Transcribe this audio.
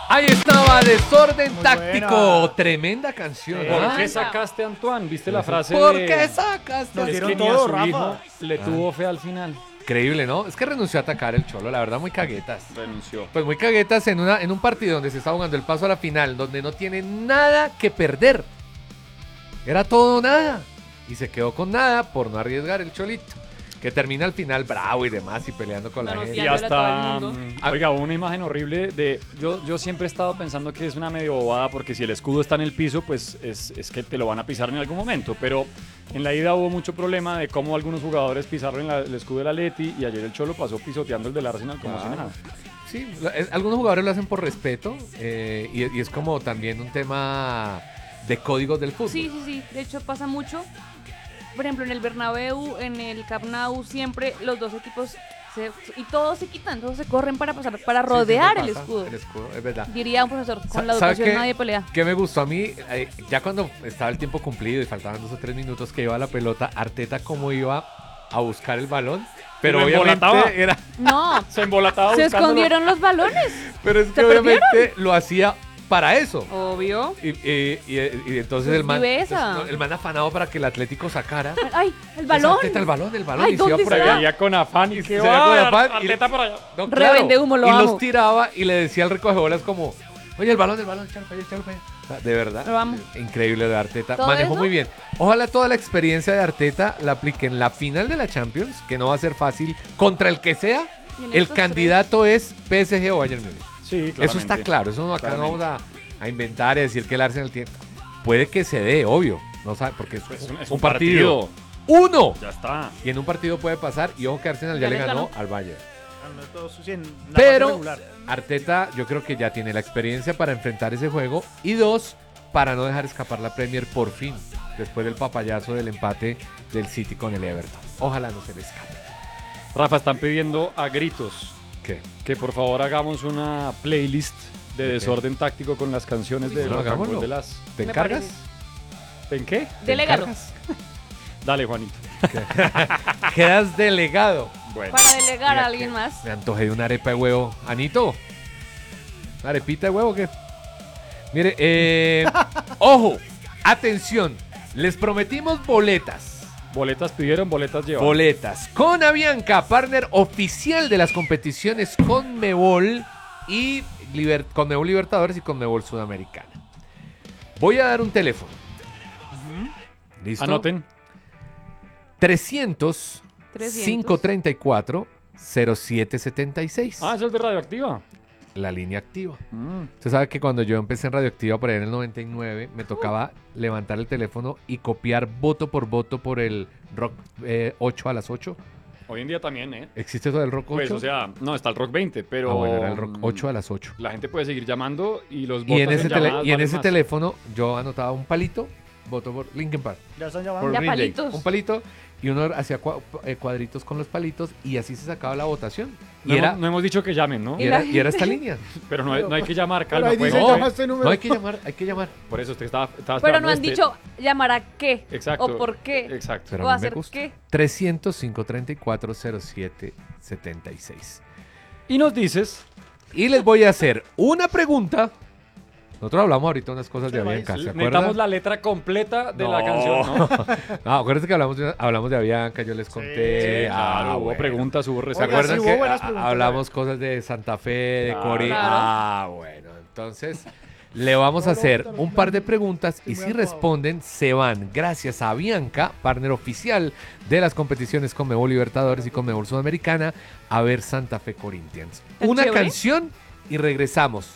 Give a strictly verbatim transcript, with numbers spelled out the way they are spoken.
Ahí estaba, Desorden Muy Táctico. buena. Tremenda canción. Sí. ¿ah? ¿Por qué sacaste a Antoine? ¿Viste la frase ¿Por de... qué sacaste? Nos Es dieron que ni a todo, su Rafa. hijo le Ah. tuvo fe al final. Increíble, ¿no? Es que renunció a atacar el Cholo, la verdad, muy caguetas. Renunció. Pues muy caguetas en, una, en un partido donde se está jugando el paso a la final, donde no tiene nada que perder. Era todo o nada. Y se quedó con nada por no arriesgar el Cholito. Que termina al final bravo y demás y peleando con la No, no, gente. Y Ya, hasta, todo el mundo. mm, oiga, hubo una imagen horrible de, yo, yo siempre he estado pensando que es una medio bobada porque si el escudo está en el piso, pues es, es que te lo van a pisar en algún momento, pero en la ida hubo mucho problema de cómo algunos jugadores pisaron la- el escudo del Atleti y ayer el Cholo pasó pisoteando el del Arsenal como si Claro. nada. Sí, la- es- algunos jugadores lo hacen por respeto eh, y, y es como también un tema de códigos del fútbol. Sí, sí, sí. De hecho, pasa mucho. Por ejemplo, en el Bernabéu, en el Camp Nou, siempre los dos equipos se- y todos se quitan, todos se corren para pasar, para Sí, rodear siempre el pasa, escudo. El escudo, es verdad. Diría un profesor, con Sa- la ¿sabe educación qué? nadie pelea. ¿Qué me gustó a mí? Eh, ya cuando estaba el tiempo cumplido y faltaban dos o tres minutos que iba la pelota, Arteta cómo iba a buscar el balón, pero lo obviamente embolataba. era, No, Se embolataba se buscándolo. escondieron los balones. pero es que ¿Se obviamente lo hacía para eso. Obvio. Y, y- y- y entonces Pues el man, viveza. entonces, no, el man afanado para que el Atlético sacara. Ay, el Entonces, balón. Arteta, el balón, el balón. Ay, y se iba ¿dónde por está? allá. Veía con afán y Y que se veía con va, afán y- Arteta por allá. No, Revende humo, lo y amo. los tiraba y le decía al recogebolas como, oye, el balón, el balón, échalo para allá, échalo para allá. O sea, de verdad, Lo amo. increíble de Arteta. ¿Todo Manejó eso? muy bien. Ojalá toda la experiencia de Arteta la aplique en la final de la Champions, que no va a ser fácil, contra el que sea. Y en El estos candidato es P S G o Bayern Múnich. Sí, claramente. Eso está claro, eso no acá no Claramente. vamos a, a inventar y a decir que el Arsenal tiene. Puede que se dé, obvio. No sabe, porque es, Es un, es un un partido. partido. Uno. Ya está. Y en un partido puede pasar. Y ojo que Arsenal ya, Ya le les ganó ganó. al Bayern. Ah, no, todo sucio en la fase Pero regular. Arteta yo creo que ya tiene la experiencia para enfrentar ese juego. Y dos, para no dejar escapar la Premier por fin. Después del papayazo del empate del City con el Everton. Ojalá no se le escape. Rafa, están pidiendo a gritos ¿Qué? que por favor hagamos una playlist de Ok. Desorden Táctico con las canciones de Bueno, Rock and Roll hagámoslo. de las... ¿Te Me encargas? ¿En qué? ¿Te Delégalo. encargas? Dale, Juanito. Quedas delegado. Bueno. Para delegar Mira a alguien que más. Me antojé de una arepa de huevo. Anito, ¿una arepita de huevo o qué? Mire, eh, ojo, atención, les prometimos boletas. Boletas pidieron, boletas llevaron. Boletas con Avianca, partner oficial de las competiciones Conmebol y Liber- Conmebol Libertadores y Conmebol Sudamericana. Voy a dar un teléfono. ¿Listo? Anoten. trescientos, trescientos. quinientos treinta y cuatro, cero siete setenta y seis. Ah, eso es de Radioactiva. La línea activa. Mm. Usted sabe que cuando yo empecé en Radioactiva por ahí en el noventa y nueve, me tocaba levantar el teléfono y copiar voto por voto por el Rock eh, ocho a las ocho. Hoy en día también, ¿eh? ¿Existe eso del Rock ocho? Pues, o sea, no, está el Rock veinte, pero... Ah, bueno, era el Rock ocho a las ocho. La gente puede seguir llamando y los votos Y en ese, tele- llamadas y en valen ese más. teléfono yo anotaba un palito, voto por Linkin Park. Ya están Por llamando. Ya Green Day. palitos. Un palito y uno hacía cua- eh, cuadritos con los palitos y así se sacaba la votación. No, Y era, hemos, no hemos dicho que llamen, ¿no? y Y era, la y era esta línea. Pero no hay, no hay que llamar, Pero calma. ahí pues. dice, no, llama este número. No hay que llamar, hay que llamar. Por eso usted estaba, estaba Pero esperando no han este- dicho llamar a qué. Exacto. O por qué. Exacto. Pero ¿O a mí me hacer gusta. qué? trescientos, quinientos treinta y cuatro, cero siete setenta y seis. Y nos dices, Y les voy a hacer una pregunta. Nosotros hablamos ahorita unas cosas de Sí, Avianca, ¿se necesitamos acuerdan? la letra completa de la No. canción, ¿no? No, acuérdense que hablamos de, hablamos de Avianca, yo les conté. Sí, Claro, Ah, hubo bueno. preguntas, hubo ¿Se Oiga, reservas. acuerdan sí, que hubo buenas a- preguntas, hablamos cosas de Santa Fe, de Claro. Cori? Claro. Ah, bueno, entonces le vamos a hacer un par de preguntas y si responden se van gracias a Avianca, partner oficial de las competiciones Conmebol Libertadores y Conmebol Sudamericana, a ver Santa Fe Corinthians. Tan Una chévere. canción y regresamos